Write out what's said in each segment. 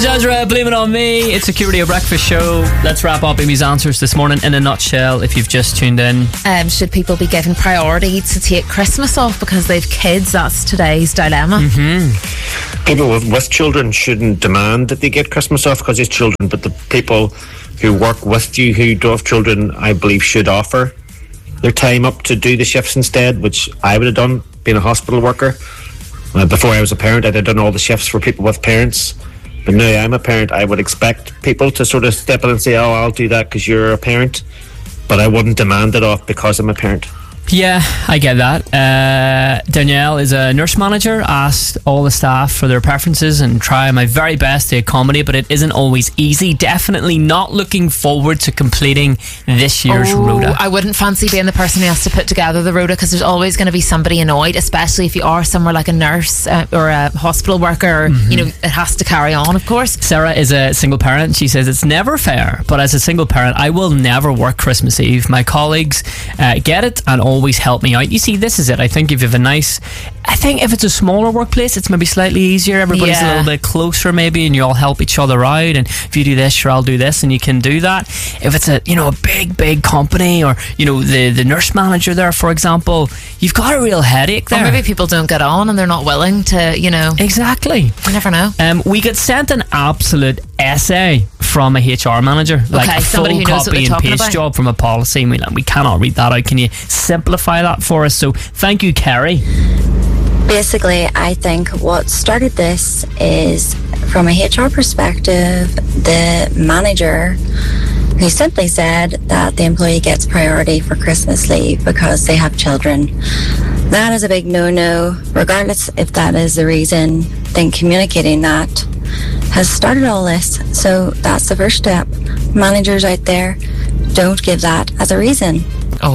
Jazra, blame it on me. It's a Q Radio breakfast show. Let's wrap up Amy's answers this morning in a nutshell if you've just tuned in. Should people be given priority to take Christmas off because they've kids? That's today's dilemma. People with children shouldn't demand that they get Christmas off because it's children, but the people who work with you who don't have children, I believe, should offer their time up to do the shifts instead, which I would have done being a hospital worker. Before I was a parent, I'd have done all the shifts for people with parents. But now I'm a parent, I would expect people to sort of step in and say, oh, I'll do that because you're a parent. But I wouldn't demand it off because I'm a parent. Yeah, I get that. Danielle is a nurse manager, asked all the staff for their preferences and try my very best to accommodate, but it isn't always easy. Definitely not looking forward to completing this year's rota. I wouldn't fancy being the person who has to put together the rota because there's always going to be somebody annoyed, especially if you are somewhere like a nurse or a hospital worker. You know, it has to carry on, of course. Sarah is a single parent. She says it's never fair, but as a single parent, I will never work Christmas Eve. My colleagues get it and always help me out. You see, this is it. I think if you have I think if it's a smaller workplace, it's maybe slightly easier. Everybody's a little bit closer maybe, and you all help each other out, and if you do this, sure, I'll do this, and you can do that. If it's a big company, or the nurse manager there, for example, you've got a real headache there. Or maybe people don't get on and they're not willing to, Exactly. You never know. We get sent an absolute essay from a HR manager, like a full copy and paste job from a policy. We cannot read that out. Can you simplify that for us? So thank you, Kerry. Basically, I think what started this is, from a HR perspective, the manager who simply said that the employee gets priority for Christmas leave because they have children. That is a big no-no. Regardless if that is the reason, then communicating that has started all this. So that's the first step. Managers out there, don't give that as a reason.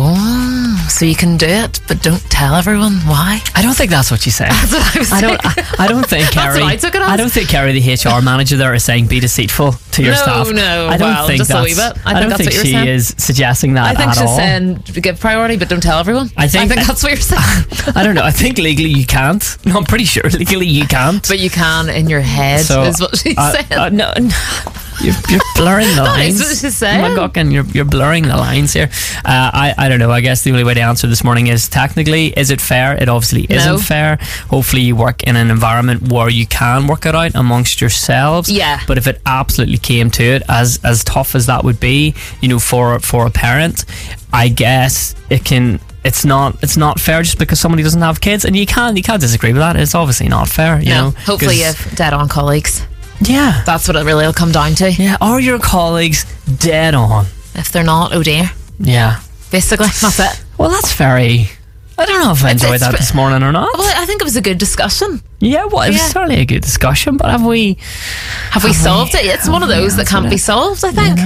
Oh, so you can do it, but don't tell everyone why? I don't think that's what you said. That's what I was saying. I don't think Kerry. That's what I took it as. I don't think Kerry, the HR manager there, is saying be deceitful to your staff. No, I don't think just that's. A wee bit. I don't think she is suggesting that at all. I think she's saying give priority, but don't tell everyone. I think that's what you're saying. I don't know. I think legally you can't. No, I'm pretty sure legally you can't. But you can in your head, is what she's saying. No. You're blurring the lines. That's what she's saying. Oh my God, you're blurring the lines here. I don't know. I guess the only way to answer this morning is, technically, is it fair? It obviously isn't fair. Hopefully you work in an environment where you can work it out amongst yourselves. Yeah. But if it absolutely came to it, as tough as that would be, for a parent, I guess it's not fair just because somebody doesn't have kids, and you can't disagree with that. It's obviously not fair. You know. Hopefully you have dead on colleagues. Yeah, that's what it really will come down to. Yeah, are your colleagues dead on? If they're not, oh dear. Yeah, basically that's it. Well, that's very. I don't know if I enjoyed that this morning or not. Well, I think it was a good discussion. Yeah, well, it was certainly a good discussion, but have we solved it? It's one of those that can't be solved, I think.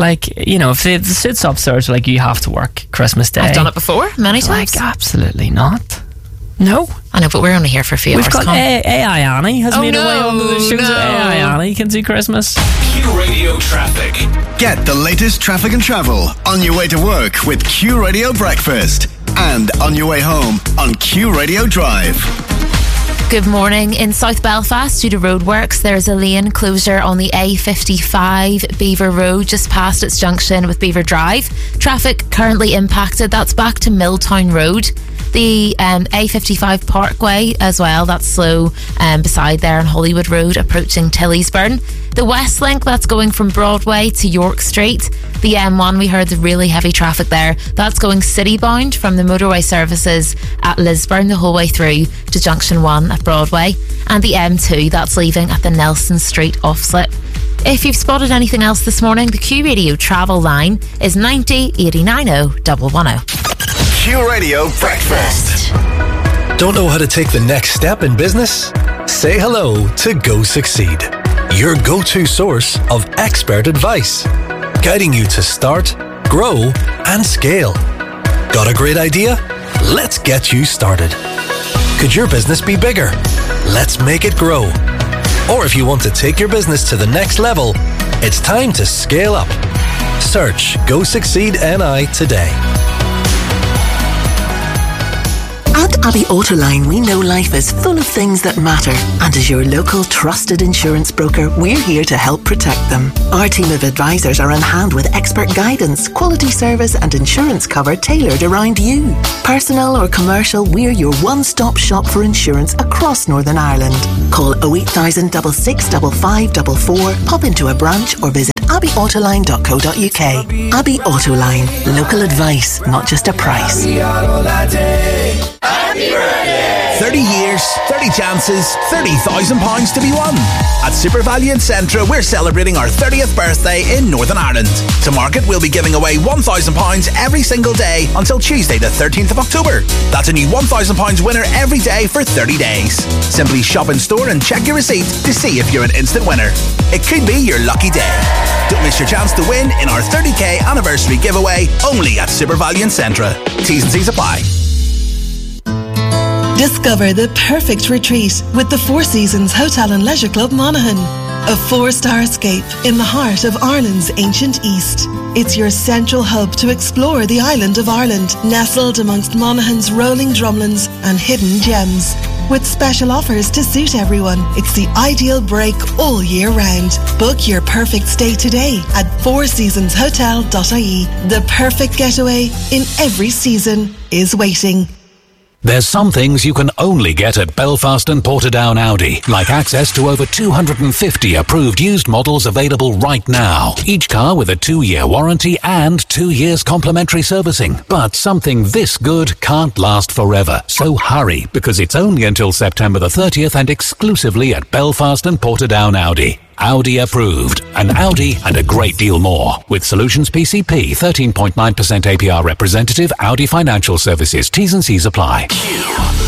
If the suits upstairs, you have to work Christmas Day. I've done it before, many times. Absolutely not. No. I know, but we're only here for a few hours. We've got AI Annie has made her way onto the show. AI Annie can do Christmas. Q Radio Traffic. Get the latest traffic and travel on your way to work with Q Radio Breakfast, and on your way home on Q Radio Drive. Good morning. In South Belfast, due to roadworks, there's a lane closure on the A55 Beaver Road, just past its junction with Beaver Drive. Traffic currently impacted. That's back to Milltown Road. The A55 Parkway as well, that's slow beside there on Hollywood Road approaching Tillysburn. The West Link, that's going from Broadway to York Street. The M1, we heard the really heavy traffic there. That's going city-bound from the motorway services at Lisburn the whole way through to Junction 1 at Broadway. And the M2, that's leaving at the Nelson Street off-slip. If you've spotted anything else this morning, the Q Radio travel line is 90 89 110. Q Radio Breakfast. Don't know how to take the next step in business? Say hello to Go Succeed, your go-to source of expert advice, guiding you to start, grow, and scale. Got a great idea? Let's get you started. Could your business be bigger? Let's make it grow. Or if you want to take your business to the next level, it's time to scale up. Search Go Succeed NI today. At At Abbey Autoline, we know life is full of things that matter. And as your local trusted insurance broker, we're here to help protect them. Our team of advisors are on hand with expert guidance, quality service and insurance cover tailored around you. Personal or commercial, we're your one-stop shop for insurance across Northern Ireland. Call 08000 665544, pop into a branch or visit abbeyautoline.co.uk. Abbey Autoline. Local advice, not just a price. Happy birthday! 30 years, 30 chances, £30,000 to be won. At SuperValu in Centra, we're celebrating our 30th birthday in Northern Ireland. To mark it, we'll be giving away £1,000 every single day until Tuesday the 13th of October. That's a new £1,000 winner every day for 30 days. Simply shop in store and check your receipt to see if you're an instant winner. It could be your lucky day. Don't miss your chance to win in our 30k anniversary giveaway only at SuperValu in Centra. T's and C's apply. Discover the perfect retreat with the Four Seasons Hotel and Leisure Club Monaghan. A 4-star escape in the heart of Ireland's ancient East. It's your central hub to explore the island of Ireland, nestled amongst Monaghan's rolling drumlins and hidden gems. With special offers to suit everyone, it's the ideal break all year round. Book your perfect stay today at fourseasonshotel.ie. The perfect getaway in every season is waiting. There's some things you can only get at Belfast and Portadown Audi, like access to over 250 approved used models available right now. Each car with a 2-year warranty and 2 years complimentary servicing. But something this good can't last forever. So hurry, because it's only until September the 30th and exclusively at Belfast and Portadown Audi. Audi approved. An Audi and a great deal more. With Solutions PCP, 13.9% APR representative, Audi Financial Services. T's and C's apply.